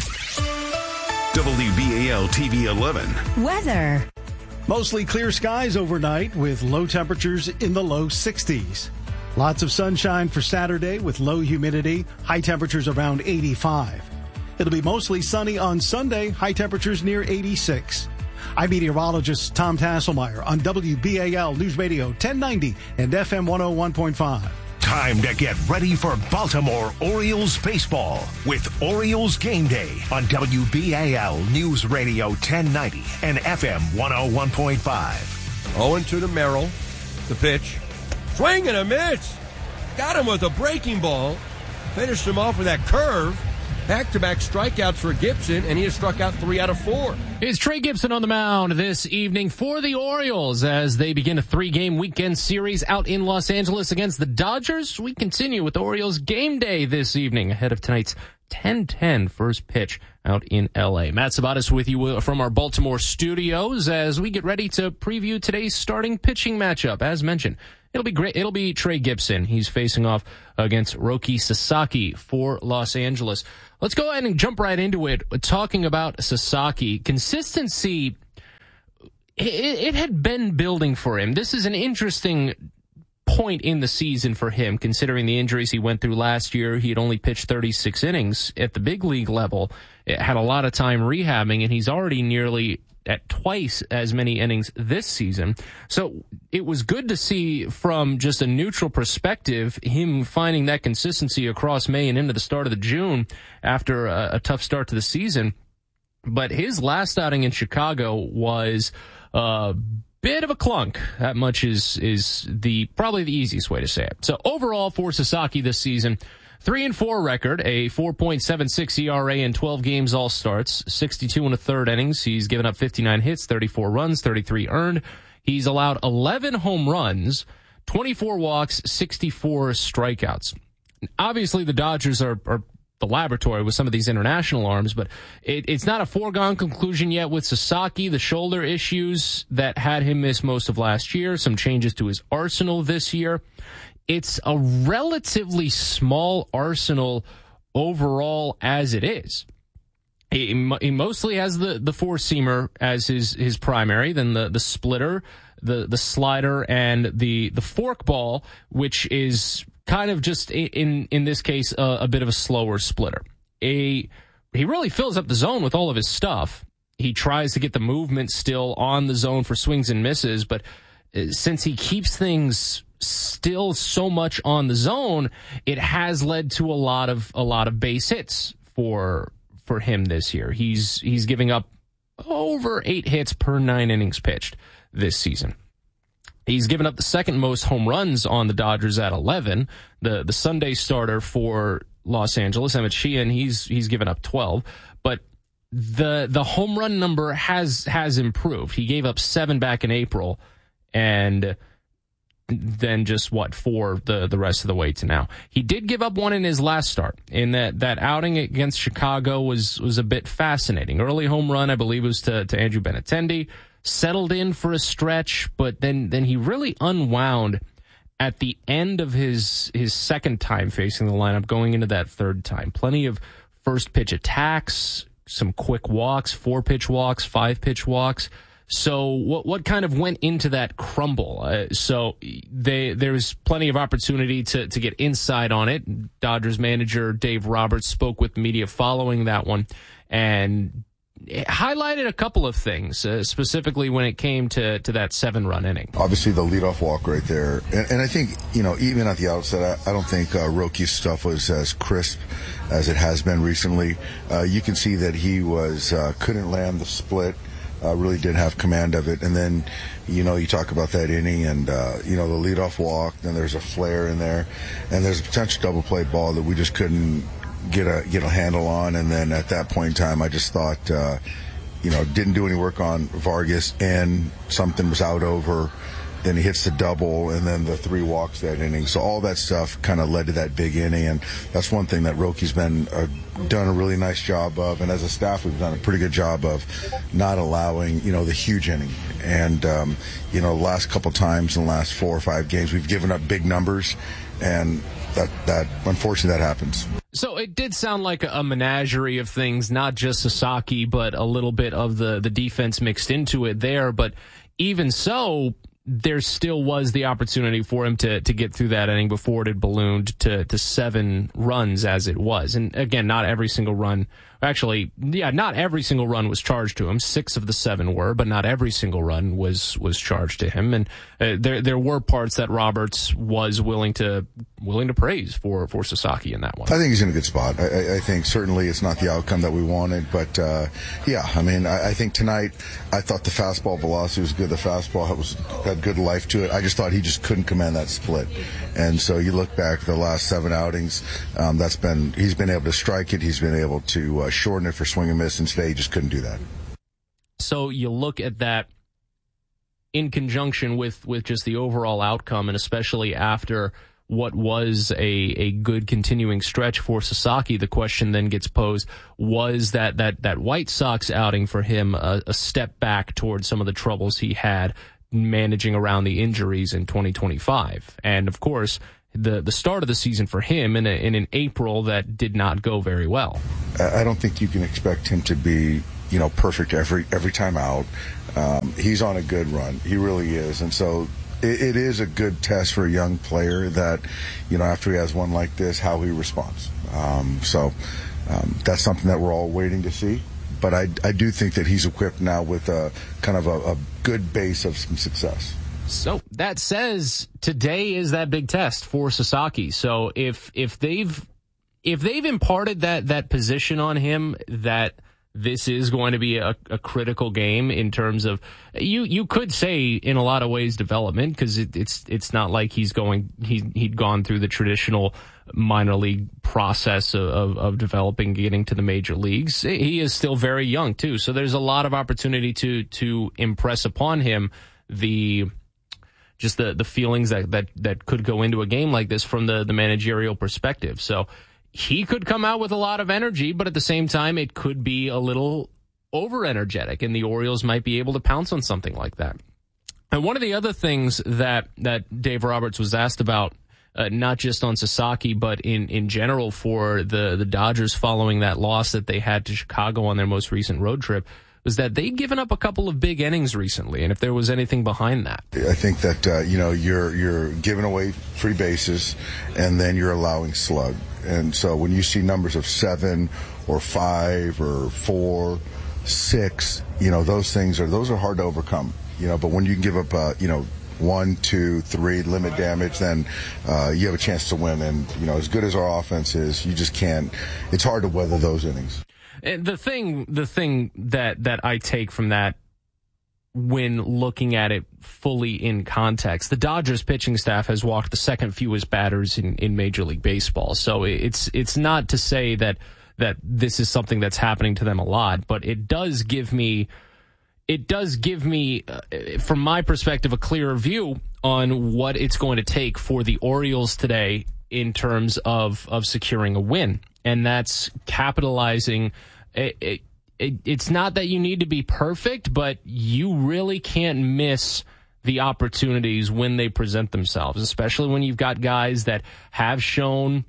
W B A L T V eleven. Weather. Mostly clear skies overnight with low temperatures in the low sixties. Lots of sunshine for Saturday with low humidity, high temperatures around eighty-five. It'll be mostly sunny on Sunday, high temperatures near eighty-six. I'm meteorologist Tom Tasselmeyer on W B A L News Radio ten ninety and F M one oh one point five. Time to get ready for Baltimore Orioles baseball with Orioles Game Day on W B A L News Radio ten ninety and F M one oh one point five. oh and two to Merrill. The pitch. Swing and a miss. Got him with a breaking ball. Finished him off with that curve. Back-to-back strikeouts for Gibson, and he has struck out three out of four. It's Trey Gibson on the mound this evening for the Orioles as they begin a three-game weekend series out in Los Angeles against the Dodgers. We continue with the Orioles Game Day this evening ahead of tonight's ten ten first pitch out in L A. Matt Sabatis with you from our Baltimore studios as we get ready to preview today's starting pitching matchup. As mentioned, it'll be great. It'll be Trey Gibson. He's facing off against Roki Sasaki for Los Angeles. Let's go ahead and jump right into it. Talking about Sasaki, consistency, it, it had been building for him. This is an interesting point in the season for him, considering the injuries he went through last year. He had only pitched thirty-six innings at the big league level. It had a lot of time rehabbing, and he's already nearly at twice as many innings this season. So it was good to see from just a neutral perspective, him finding that consistency across May and into the start of the June after a, a tough start to the season. But his last outing in Chicago was a bit of a clunk. That much is, is the, probably the easiest way to say it. So overall for Sasaki this season, Three and four record, a four point seven six E R A in twelve games all starts, sixty-two and a third innings. He's given up fifty-nine hits, thirty-four runs, thirty-three earned. He's allowed eleven home runs, twenty-four walks, sixty-four strikeouts. Obviously, the Dodgers are, are the laboratory with some of these international arms, but it, it's not a foregone conclusion yet with Sasaki. The shoulder issues that had him miss most of last year, some changes to his arsenal this year. It's a relatively small arsenal overall as it is. He, he mostly has the, the four-seamer as his, his primary, then the, the splitter, the, the slider, and the, the forkball, which is kind of just, in, in this case, a, a bit of a slower splitter. A, he really fills up the zone with all of his stuff. He tries to get the movement still on the zone for swings and misses, but since he keeps things still so much on the zone, it has led to a lot of a lot of base hits for for him this year. He's he's giving up over eight hits per nine innings pitched this season. He's given up the second most home runs on the Dodgers at eleven. The the Sunday starter for Los Angeles, Emmett Sheehan, he's he's given up twelve, but the the home run number has has improved. He gave up seven back in April, and then just what four the the rest of the way to now. He did give up one in his last start. In that that outing against Chicago was was a bit fascinating. Early home run, I believe, was to to Andrew Benintendi. Settled in for a stretch, but then then he really unwound at the end of his his second time facing the lineup, going into that third time. Plenty of first pitch attacks, some quick walks, four pitch walks, five pitch walks. So what what kind of went into that crumble? Uh, so they there was plenty of opportunity to to get inside on it. Dodgers manager Dave Roberts spoke with the media following that one and highlighted a couple of things, uh, specifically when it came to, to that seven-run inning. Obviously, the leadoff walk right there. And, and I think, you know, even at the outset, I, I don't think uh, Roki's stuff was as crisp as it has been recently. Uh, you can see that he was uh, couldn't land the split, uh, really didn't have command of it. And then, you know, you talk about that inning and, uh, you know, the leadoff walk, then there's a flare in there, and there's a potential double play ball that we just couldn't get a get a handle on. And then at that point in time, I just thought, uh, you know, didn't do any work on Vargas, and something was out over. Then he hits the double, and then the three walks that inning. So all that stuff kind of led to that big inning, and that's one thing that Rocky's been uh, done a really nice job of. And as a staff, we've done a pretty good job of not allowing, you know, the huge inning. And, um, you know, the last couple times in the last four or five games, we've given up big numbers, and that, that unfortunately, that happens. So it did sound like a menagerie of things, not just Sasaki, but a little bit of the, the defense mixed into it there. But even so, there still was the opportunity for him to to get through that inning before it had ballooned to, to seven runs as it was. And again, not every single run, actually, yeah, not every single run was charged to him. Six of the seven were, but not every single run was was charged to him. And uh, there there were parts that Roberts was willing to willing to praise for, for Sasaki in that one. I think he's in a good spot. I, I think certainly it's not the outcome that we wanted, but uh, yeah, I mean, I, I think tonight I thought the fastball velocity was good. The fastball was had good life to it. I just thought he just couldn't command that split. And so you look back the last seven outings, um, that's been he's been able to strike it. He's been able to uh, shorten it for swing and miss, and today he just couldn't do that. So you look at that in conjunction with, with just the overall outcome, and especially after what was a, a good continuing stretch for Sasaki, the question then gets posed, was that, that, that White Sox outing for him a, a step back towards some of the troubles he had managing around the injuries in twenty twenty-five? And of course, the the start of the season for him in, a, in an April that did not go very well. I don't think you can expect him to be, you know, perfect every every time out. Um, he's on a good run. He really is. And so it, it is a good test for a young player that, you know, after he has one like this, how he responds. Um, so um, that's something that we're all waiting to see. But I, I do think that he's equipped now with a kind of a, a good base of some success. So that says today is that big test for Sasaki. So if if they've if they've imparted that that position on him, that this is going to be a, a critical game in terms of, you you could say in a lot of ways development, because it, it's it's not like he's going he he'd gone through the traditional minor league process of, of, of developing, getting to the major leagues. He is still very young too, so there's a lot of opportunity to to impress upon him the just the the feelings that that that could go into a game like this from the the managerial perspective. So he could come out with a lot of energy, but at the same time, it could be a little over energetic, and the Orioles might be able to pounce on something like that. And one of the other things that that Dave Roberts was asked about, Uh, not just on Sasaki, but in, in general for the, the Dodgers following that loss that they had to Chicago on their most recent road trip, was that they'd given up a couple of big innings recently, and if there was anything behind that. I think that, uh, you know, you're you're giving away free bases, and then you're allowing slug. And so when you see numbers of seven or five or four, six, you know, those things are, those are hard to overcome, you know, but when you can give up, uh, you know, one, two, three, limit damage, then uh, you have a chance to win. And, you know, as good as our offense is, you just can't, it's hard to weather those innings. And the thing, the thing that, that I take from that when looking at it fully in context, the Dodgers pitching staff has walked the second fewest batters in, in Major League Baseball. So it's, it's not to say that, that this is something that's happening to them a lot, but it does give me It does give me, uh, from my perspective, a clearer view on what it's going to take for the Orioles today in terms of, of securing a win. And that's capitalizing. It, it, it, it's not that you need to be perfect, but you really can't miss the opportunities when they present themselves, especially when you've got guys that have shown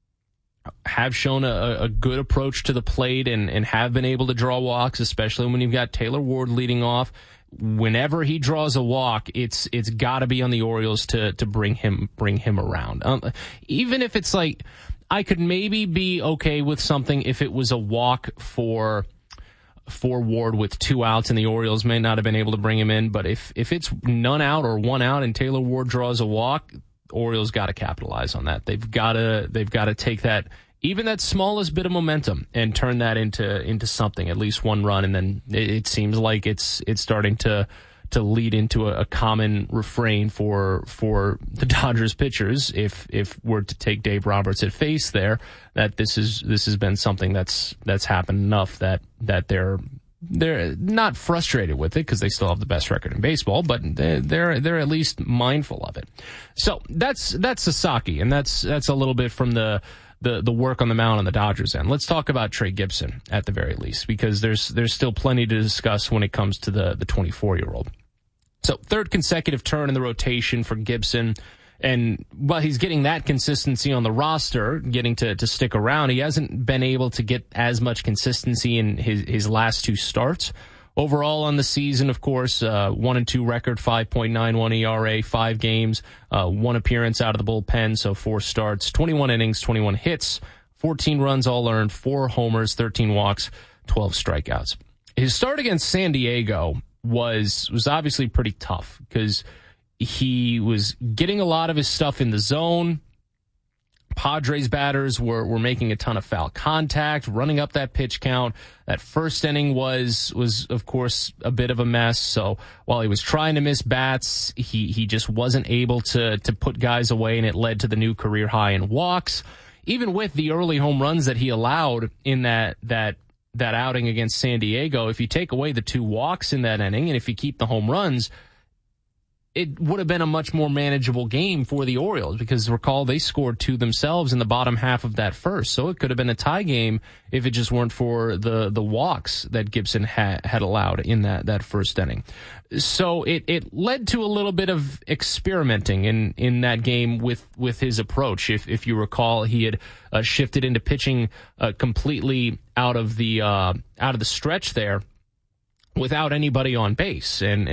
have shown a, a good approach to the plate and, and have been able to draw walks, especially when you've got Taylor Ward leading off. Whenever he draws a walk, it's it's got to be on the Orioles to to bring him bring him around. Um, even if it's like, I could maybe be okay with something if it was a walk for for Ward with two outs and the Orioles may not have been able to bring him in. But if if it's none out or one out and Taylor Ward draws a walk, Orioles got to capitalize on that. They've got to they've got to take that, even that smallest bit of momentum, and turn that into into something, at least one run. And then it, it seems like it's it's starting to to lead into a, a common refrain for for the Dodgers pitchers, if if we're to take Dave Roberts at face there, that this is this has been something that's that's happened enough that that they're they're not frustrated with it because they still have the best record in baseball, but they're, they're they're at least mindful of it. So that's that's Sasaki, and that's that's a little bit from the the the work on the mound on the Dodgers end. Let's talk about Trey Gibson at the very least, because there's there's still plenty to discuss when it comes to the the twenty-four-year-old. So third consecutive turn in the rotation for Gibson. And while he's getting that consistency on the roster, getting to, to stick around, he hasn't been able to get as much consistency in his, his last two starts. Overall on the season, of course, uh, one and two record, five point nine one E R A, five games, uh, one appearance out of the bullpen, so four starts, twenty-one innings, twenty-one hits, fourteen runs all earned, four homers, thirteen walks, twelve strikeouts. His start against San Diego was was obviously pretty tough because he was getting a lot of his stuff in the zone. Padres batters were, were making a ton of foul contact, running up that pitch count. That first inning was, was of course, a bit of a mess. So while he was trying to miss bats, he, he just wasn't able to, to put guys away, and it led to the new career high in walks. Even with the early home runs that he allowed in that, that, that outing against San Diego, if you take away the two walks in that inning, and if you keep the home runs, it would have been a much more manageable game for the Orioles, because recall they scored two themselves in the bottom half of that first. So it could have been a tie game if it just weren't for the, the walks that Gibson had, had allowed in that, that first inning. So it, it led to a little bit of experimenting in, in that game with, with his approach. If, if you recall, he had uh, shifted into pitching uh, completely out of the, uh, out of the stretch there without anybody on base. And,